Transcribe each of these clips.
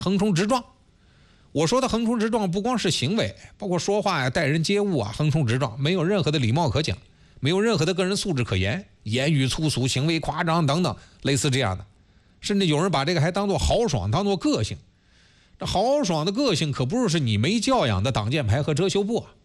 横冲直撞。我说的横冲直撞不光是行为，包括说话呀、待人接物啊，横冲直撞，没有任何的礼貌可讲，没有任何的个人素质可言，言语粗俗，行为夸张等等，类似这样的。甚至有人把这个还当作豪爽，当作个性。这豪爽的个性可不是你没教养的挡箭牌和遮羞布啊。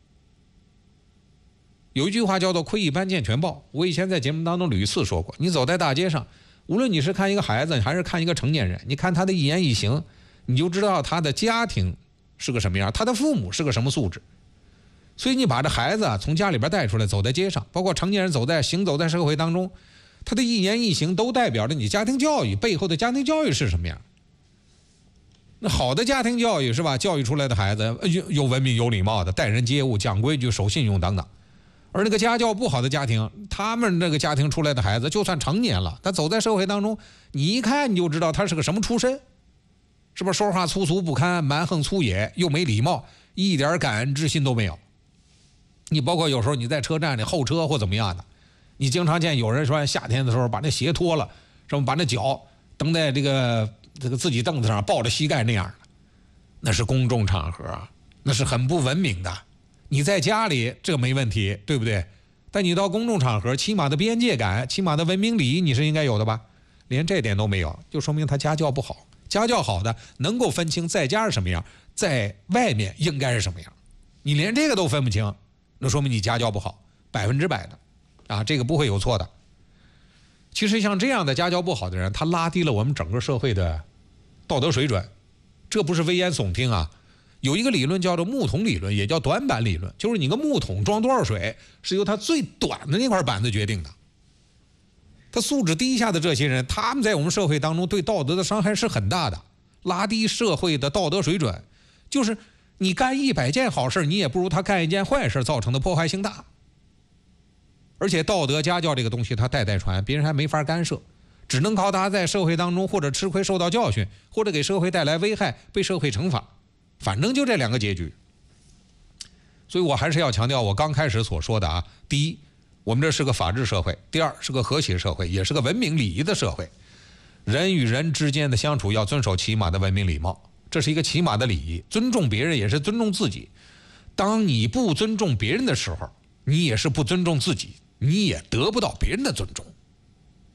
有一句话叫做窥一斑见全豹，我以前在节目当中屡次说过，你走在大街上，无论你是看一个孩子还是看一个成年人，你看他的一言一行，你就知道他的家庭是个什么样，他的父母是个什么素质。所以你把这孩子啊从家里边带出来，走在街上，包括成年人行走在社会当中，他的一言一行都代表着你家庭教育背后的家庭教育是什么样。那好的家庭教育是吧？教育出来的孩子有文明有礼貌的，待人接物讲规矩守信用等等。而那个家教不好的家庭，他们那个家庭出来的孩子就算成年了，他走在社会当中，你一看你就知道他是个什么出身，是不是说话粗俗不堪，蛮横粗野，又没礼貌，一点感恩之心都没有。你包括有时候你在车站里候车或怎么样的，你经常见有人说夏天的时候把那鞋脱了，什么把那脚蹬在这个自己凳子上抱着膝盖那样的，那是公众场合，那是很不文明的。你在家里这个没问题，对不对？但你到公众场合，起码的边界感，起码的文明礼仪你是应该有的吧？连这点都没有，就说明他家教不好。家教好的能够分清在家是什么样，在外面应该是什么样。你连这个都分不清，那说明你家教不好，100%的啊，这个不会有错的。其实像这样的家教不好的人，他拉低了我们整个社会的道德水准，这不是危言耸听啊。有一个理论叫做木桶理论，也叫短板理论，就是你个木桶装多少水是由它最短的那块板子决定的。他素质低下的这些人，他们在我们社会当中对道德的伤害是很大的，拉低社会的道德水准，就是你干100件好事，你也不如他干一件坏事造成的破坏性大。而且道德家教这个东西它代代传，别人还没法干涉，只能靠他在社会当中或者吃亏受到教训，或者给社会带来危害被社会惩罚，反正就这两个结局。所以我还是要强调我刚开始所说的啊，第一，我们这是个法治社会；第二，是个和谐社会，也是个文明礼仪的社会。人与人之间的相处要遵守起码的文明礼貌，这是一个起码的礼仪。尊重别人也是尊重自己。当你不尊重别人的时候，你也是不尊重自己，你也得不到别人的尊重。